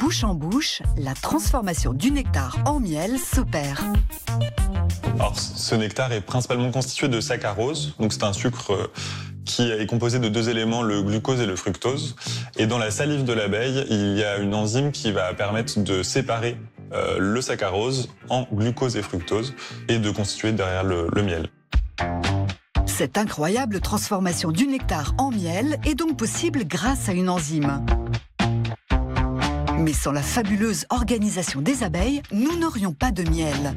bouche en bouche, la transformation du nectar en miel s'opère. Alors, ce nectar est principalement constitué de saccharose, donc c'est un sucre qui est composé de deux éléments, le glucose et le fructose. Et dans la salive de l'abeille, il y a une enzyme qui va permettre de séparer le saccharose en glucose et fructose et de constituer derrière le miel. Cette incroyable transformation du nectar en miel est donc possible grâce à une enzyme. Mais sans la fabuleuse organisation des abeilles, nous n'aurions pas de miel.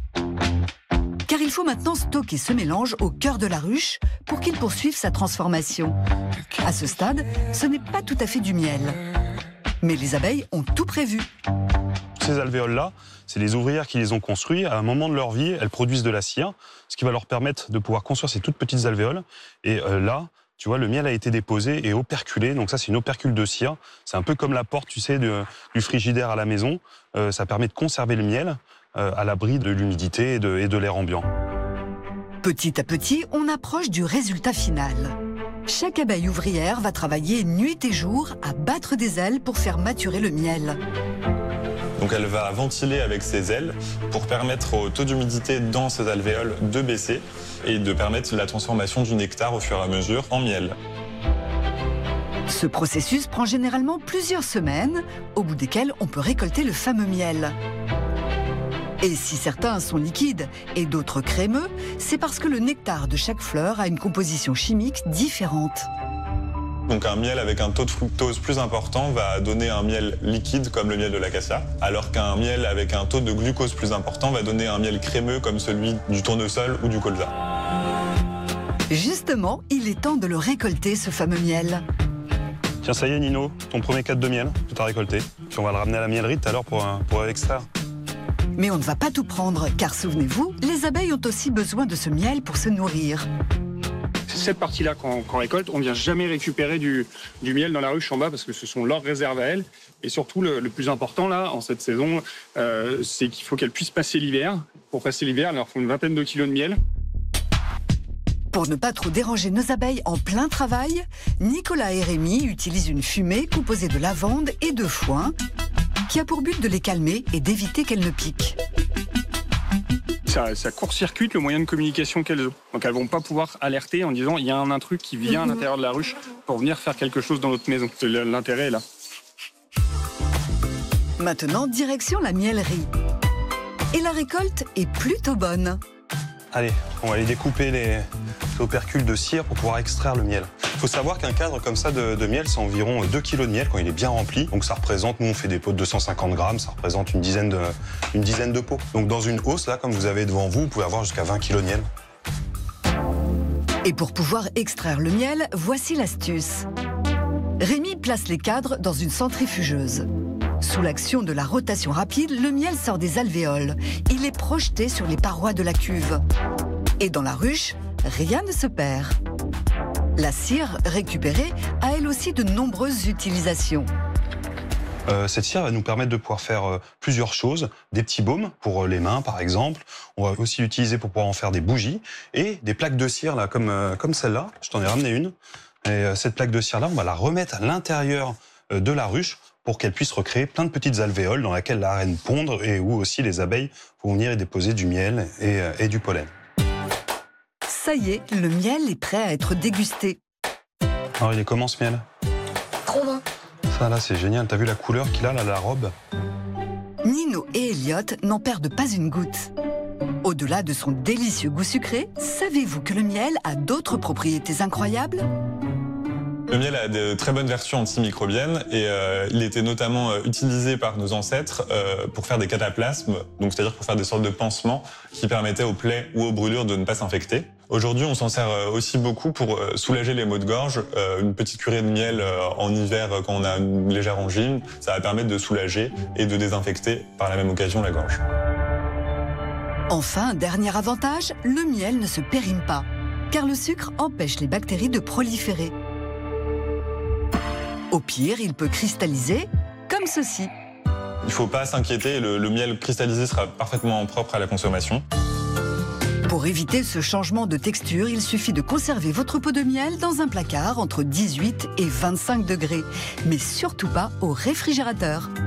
Car il faut maintenant stocker ce mélange au cœur de la ruche pour qu'il poursuive sa transformation. À ce stade, ce n'est pas tout à fait du miel. Mais les abeilles ont tout prévu. Ces alvéoles-là, c'est les ouvrières qui les ont construits. À un moment de leur vie, elles produisent de la cire, ce qui va leur permettre de pouvoir construire ces toutes petites alvéoles. Et là, tu vois, le miel a été déposé et operculé. Donc ça, c'est une opercule de cire. C'est un peu comme la porte, tu sais, du frigidaire à la maison. Ça permet de conserver le miel à l'abri de l'humidité et de l'air ambiant. Petit à petit, on approche du résultat final. Chaque abeille ouvrière va travailler nuit et jour à battre des ailes pour faire maturer le miel. Donc elle va ventiler avec ses ailes pour permettre au taux d'humidité dans ces alvéoles de baisser et de permettre la transformation du nectar au fur et à mesure en miel. Ce processus prend généralement plusieurs semaines, au bout desquelles on peut récolter le fameux miel. Et si certains sont liquides et d'autres crémeux, c'est parce que le nectar de chaque fleur a une composition chimique différente. Donc un miel avec un taux de fructose plus important va donner un miel liquide comme le miel de l'acacia, alors qu'un miel avec un taux de glucose plus important va donner un miel crémeux comme celui du tournesol ou du colza. Justement, il est temps de le récolter, ce fameux miel. Tiens, ça y est Nino, ton premier cadre de miel que tu as récolté. Puis on va le ramener à la mielerie tout à l'heure pour extraire. Mais on ne va pas tout prendre, car souvenez-vous, les abeilles ont aussi besoin de ce miel pour se nourrir. Cette partie-là qu'on récolte, on ne vient jamais récupérer du miel dans la ruche en bas parce que ce sont leurs réserves à elles. Et surtout, le plus important là, en cette saison, c'est qu'il faut qu'elles puissent passer l'hiver. Pour passer l'hiver, elles leur font une vingtaine de kilos de miel. Pour ne pas trop déranger nos abeilles en plein travail, Nicolas et Rémi utilisent une fumée composée de lavande et de foin qui a pour but de les calmer et d'éviter qu'elles ne piquent. Ça court-circuite le moyen de communication qu'elles ont. Donc elles ne vont pas pouvoir alerter en disant il y a un intrus qui vient à l'intérieur de la ruche pour venir faire quelque chose dans notre maison. L'intérêt est là. Maintenant, direction la mielerie. Et la récolte est plutôt bonne. Allez, on va aller découper les opercules de cire pour pouvoir extraire le miel. Il faut savoir qu'un cadre comme ça de miel, c'est environ 2 kg de miel quand il est bien rempli. Donc ça représente, nous on fait des pots de 250 grammes, ça représente une dizaine de pots. Donc dans une hausse, là, comme vous avez devant vous, vous pouvez avoir jusqu'à 20 kg de miel. Et pour pouvoir extraire le miel, voici l'astuce. Rémi place les cadres dans une centrifugeuse. Sous l'action de la rotation rapide, le miel sort des alvéoles. Il est projeté sur les parois de la cuve. Et dans la ruche, rien ne se perd. La cire récupérée a elle aussi de nombreuses utilisations. Cette cire va nous permettre de pouvoir faire plusieurs choses. Des petits baumes pour les mains, par exemple. On va aussi l'utiliser pour pouvoir en faire des bougies. Et des plaques de cire, là, comme celle-là. Je t'en ai ramené une. Et cette plaque de cire-là, on va la remettre à l'intérieur de la ruche pour qu'elle puisse recréer plein de petites alvéoles dans lesquelles la reine pondre et où aussi les abeilles vont venir y déposer du miel et du pollen. Ça y est, le miel est prêt à être dégusté. Alors il est comment ce miel? Trop bon. Ça là c'est génial, t'as vu la couleur qu'il a là, la robe? Nino et Elliot n'en perdent pas une goutte. Au-delà de son délicieux goût sucré, savez-vous que le miel a d'autres propriétés incroyables ? Le miel a de très bonnes vertus antimicrobiennes et il était notamment utilisé par nos ancêtres pour faire des cataplasmes, donc c'est-à-dire pour faire des sortes de pansements qui permettaient aux plaies ou aux brûlures de ne pas s'infecter. Aujourd'hui, on s'en sert aussi beaucoup pour soulager les maux de gorge. Une petite cuillère de miel en hiver quand on a une légère angine, ça va permettre de soulager et de désinfecter par la même occasion la gorge. Enfin, dernier avantage, le miel ne se périme pas, car le sucre empêche les bactéries de proliférer. Au pire, il peut cristalliser comme ceci. Il ne faut pas s'inquiéter, le miel cristallisé sera parfaitement propre à la consommation. Pour éviter ce changement de texture, il suffit de conserver votre pot de miel dans un placard entre 18 et 25 degrés, mais surtout pas au réfrigérateur.